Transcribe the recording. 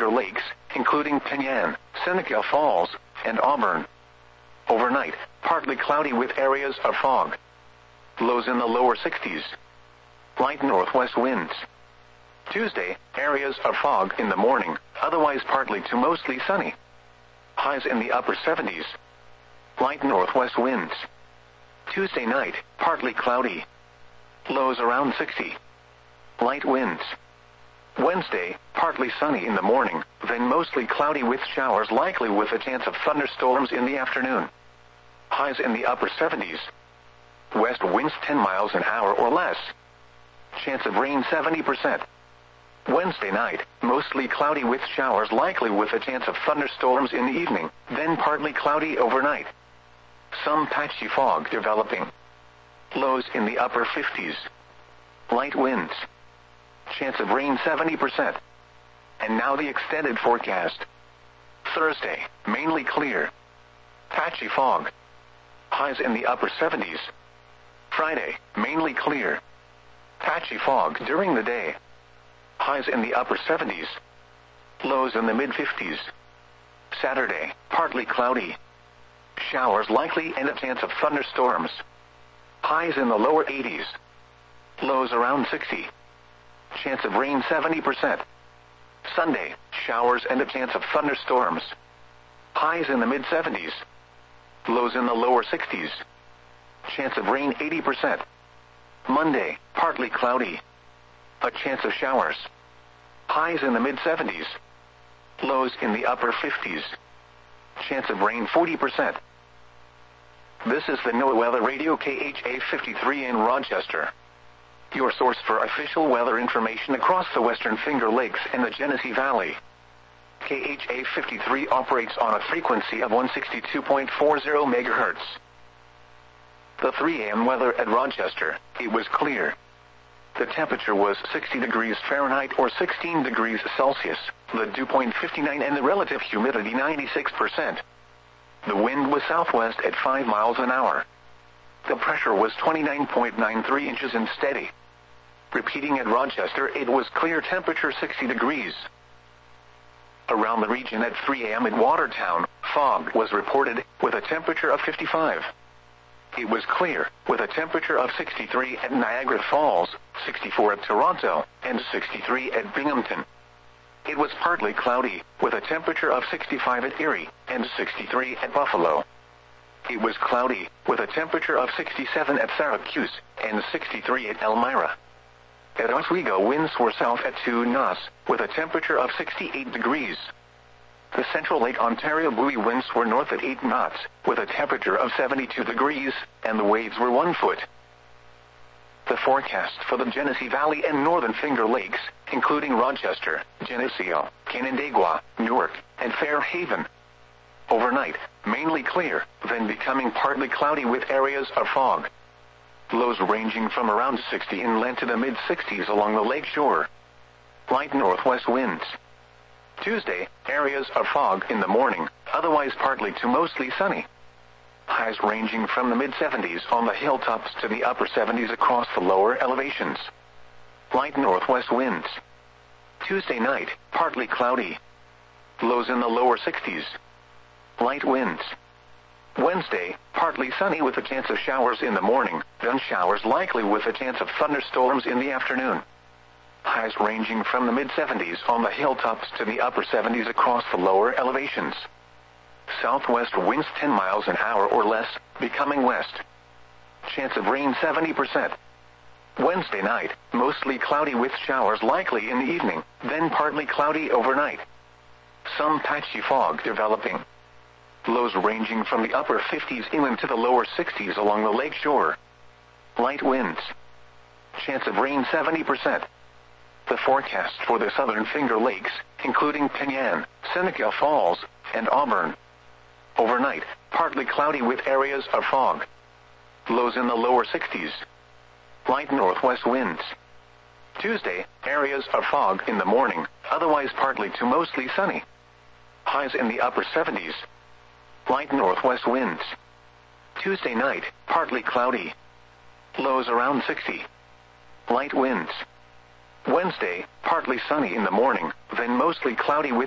Finger Lakes, including Penyan, Seneca Falls, and Auburn. Overnight, partly cloudy with areas of fog. Lows in the lower 60s. Light northwest winds. Tuesday, areas of fog in the morning, otherwise partly to mostly sunny. Highs in the upper 70s. Light northwest winds. Tuesday night, partly cloudy. Lows around 60. Light winds. Wednesday, partly sunny in the morning, then mostly cloudy with showers likely with a chance of thunderstorms in the afternoon. Highs in the upper 70s. West winds 10 miles an hour or less. Chance of rain 70%. Wednesday night, mostly cloudy with showers likely with a chance of thunderstorms in the evening, then partly cloudy overnight. Some patchy fog developing. Lows in the upper 50s. Light winds. Chance of rain 70%. And now the extended forecast. Thursday, mainly clear. Patchy fog. Highs in the upper 70s. Friday, mainly clear. Patchy fog during the day. Highs in the upper 70s. Lows in the mid-50s. Saturday, partly cloudy. Showers likely and a chance of thunderstorms. Highs in the lower 80s. Lows around 60. Chance of rain 70%. Sunday, showers and a chance of thunderstorms. Highs in the mid-70s. Lows in the lower 60s. Chance of rain 80%. Monday, partly cloudy. A chance of showers. Highs in the mid-70s. Lows in the upper 50s. Chance of rain 40%. This is the NOAA Weather Radio KHA 53 in Rochester. Your source for official weather information across the Western Finger Lakes and the Genesee Valley. KHA 53 operates on a frequency of 162.40 MHz. The 3 a.m. weather at Rochester, it was clear. The temperature was 60 degrees Fahrenheit or 16 degrees Celsius, the dew point 59 and the relative humidity 96%. The wind was southwest at 5 miles an hour. The pressure was 29.93 inches and steady. Repeating at Rochester, it was clear temperature 60 degrees. Around the region at 3 a.m. in Watertown, fog was reported with a temperature of 55. It was clear with a temperature of 63 at Niagara Falls, 64 at Toronto, and 63 at Binghamton. It was partly cloudy with a temperature of 65 at Erie and 63 at Buffalo. It was cloudy with a temperature of 67 at Syracuse and 63 at Elmira. At Oswego, winds were south at 2 knots with a temperature of 68 degrees. The Central Lake Ontario buoy winds were north at 8 knots with a temperature of 72 degrees and the waves were 1 foot. The forecast for the Genesee Valley and Northern Finger Lakes, including Rochester, Geneseo, Canandaigua, Newark, and Fairhaven. Overnight, mainly clear, then becoming partly cloudy with areas of fog. Lows ranging from around 60 inland to the mid-60s along the lake shore. Light northwest winds. Tuesday, areas of fog in the morning, otherwise partly to mostly sunny. Highs ranging from the mid-70s on the hilltops to the upper 70s across the lower elevations. Light northwest winds. Tuesday night, partly cloudy. Lows in the lower 60s. Light winds. Wednesday, partly sunny with a chance of showers in the morning, then showers likely with a chance of thunderstorms in the afternoon. Highs ranging from the mid-70s on the hilltops to the upper 70s across the lower elevations. Southwest winds 10 miles an hour or less, becoming west. Chance of rain 70%. Wednesday night, mostly cloudy with showers likely in the evening, then partly cloudy overnight. Some patchy fog developing. Lows ranging from the upper 50s inland to the lower 60s along the lake shore. Light winds. Chance of rain 70%. The forecast for the Southern Finger Lakes, including Penyan, Seneca Falls, and Auburn. Overnight, partly cloudy with areas of fog. Lows in the lower 60s. Light northwest winds. Tuesday, areas of fog in the morning, otherwise partly to mostly sunny. Highs in the upper 70s. Light northwest winds. Tuesday night, partly cloudy. Lows around 60. Light winds. Wednesday, partly sunny in the morning, then mostly cloudy with